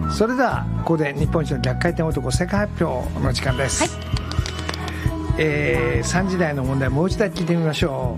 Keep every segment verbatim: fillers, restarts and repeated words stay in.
それではここで日本一の逆回転男世界発表の時間です、はい。えー、さんじ台の問題もう一度聞いてみましょ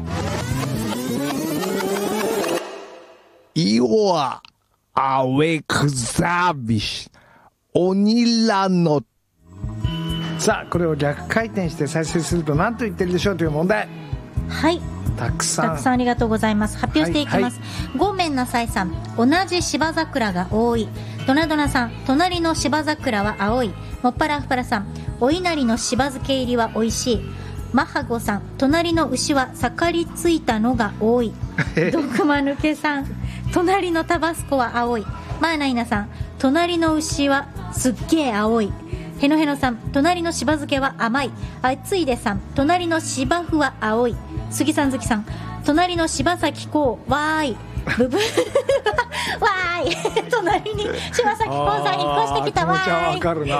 う。 イオアアウェクザビシオニラノ。 さあこれを逆回転して再生すると何と言ってるでしょうという問題。 はい、 たくさんたくさんありがとうございます。発表していきます、はいはい、ごめんなさいさん、同じ芝桜が多い。ドナドナさん、隣の芝桜は青い。もっぱらアフパラさん、お稲荷の芝漬け入りは美味しい。マハゴさん、隣の牛は盛りついたのが多い。ドクマ抜けさん、隣のタバスコは青い。マーナイナさん、隣の牛はすっげえ青い。ヘノヘノさん、隣の芝漬けは甘い。あついでさん、隣の芝生は青い。杉さん月さん、隣の柴咲コウわーい。ブブわーい隣に柴咲コウさん引っ越してきたわーい。 気持ちはわかるな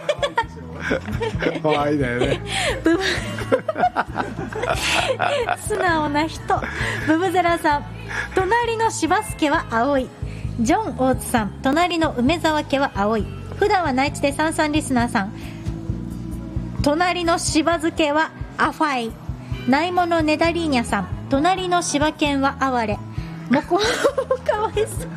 わーいだよねブブ素直な人。ブブゼラさん、隣の柴助は青い。ジョン大津さん、隣の梅沢家は青い。普段は内地でサンサンリスナーさん、隣の柴漬けはアファイ。ないものネダリーニャさん、隣の柴犬は哀れ。もこもこかわいそう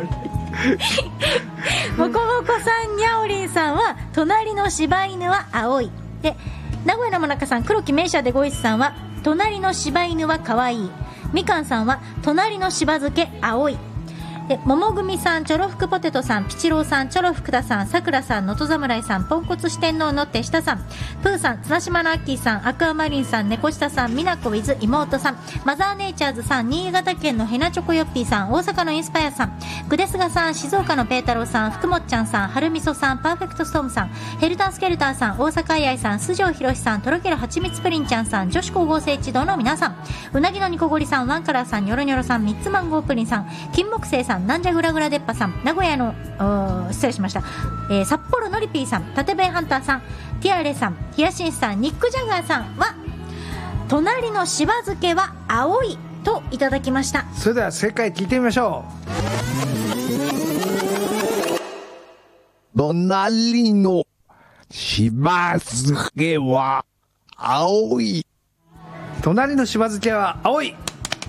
もこもこさん、にゃおりんさんは隣の柴犬は青い。で名古屋のもなかさん、黒木名車でごいちさんは隣の柴犬はかわいい。みかんさんは隣の柴漬け青い。で桃組さん、チョロフクポテトさん、ピチローさん、チョロフクダさん、さくらさん、のと侍さん、ポンコツ四天王の手下さん、プーさん、綱島のアッキーさん、アクアマリンさん、猫下さん、みなこウィズ妹さん、マザーネイチャーズさん、新潟県のヘナチョコヨッピーさん、大阪のインスパイアさん、グデスガさん、静岡のペータローさん、福もっちゃんさん、春みそさん、パーフェクトストームさん、ヘルタースケルターさん、大阪アイアイさん、スジョウヒロシさん、とろけるはちみつプリンちゃんさん、女子光合成一同の皆さん、うなぎのニコゴリさん、ワンカラーさん、ニョロニョロさん、ミッツマンゴープリンさん、金木星さん、なんじゃグラグラデッパさん、名古屋の失礼しました、えー、札幌のりピーさん、縦弁ハンターさん、ティアレさん、ヒヤシンさん、ニックジャガーさんは隣の柴漬けは青いといただきました。 それでは正解聞いてみましょう。隣の柴漬けは青い。 隣の柴漬けは青いね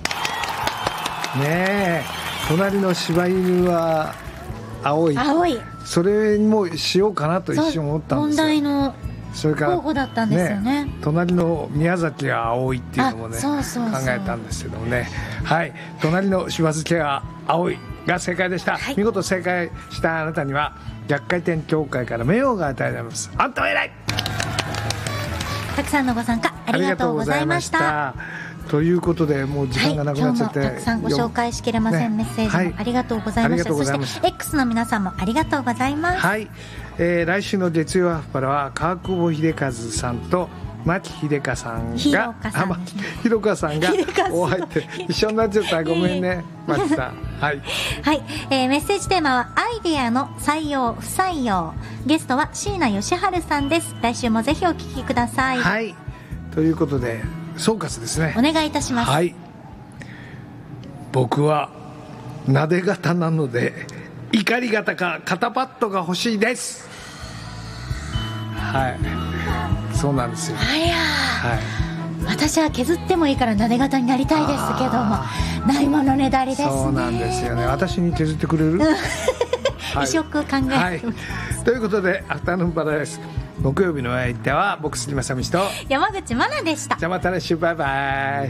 え、隣の柴犬は青い。 青い。 それもしようかなと一瞬思ったんですよ。 問題のそれから候補だったんですよ ね, ね隣の宮崎が青いっていうのもね、 そうそうそう考えたんですけどもね。はい、隣の柴漬けが青いが正解でした、はい、見事正解したあなたには逆回転協会から名誉が与えられます。あんたは偉い。 たくさんのご参加ありがとうございました。 ということでもう時間がなくなっちゃって、 はい、今日もたくさんご紹介しきれません、ね、メッセージもありがとうございました、はい、そして X の皆さんもありがとうございます。 はい、えー、来週の月曜アフパラは川久保秀和さんと牧秀香さんがひろかさんひろかさんがお会いって一緒になっちゃったごめんね牧さんはい、 はいえー、メッセージテーマはアイデアの採用不採用。ゲストは椎名義治さんです。来週もぜひお聞きください。 はいということで総括ですね、 お願いいたします。 はい、僕はなで型なので怒り型か肩パッドが欲しいです。はいそうなんですよ。 あや、はい、私は削ってもいいからなで型になりたいですけどもないものねだりですね。 そうなんですよね。私に削ってくれるはい、異色考えてます、はい、 ということでアフタヌーンパラダイス木曜日のお相手は僕杉正道と山口真奈でした。 じゃあまた来週バイバイ。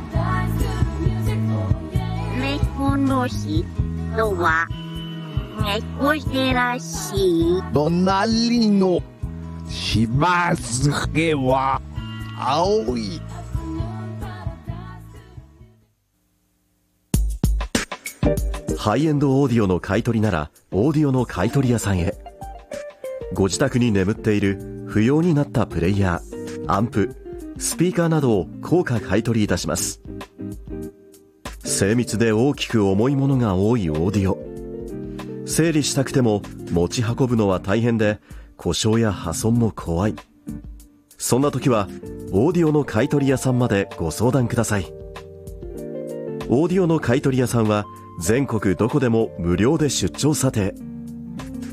猫の人は猫背らしい。 隣の柴漬けは青い。 ハイエンドオーディオの買い取りならオーディオの買い取り屋さんへ。ご自宅に眠っている不要になったプレイヤー、アンプ、スピーカーなどを高価買い取りいたします。精密で大きく重いものが多いオーディオ、整理したくても持ち運ぶのは大変で故障や破損も怖い。そんな時はオーディオの買い取り屋さんまでご相談ください。オーディオの買い取り屋さんは全国どこでも無料で出張査定。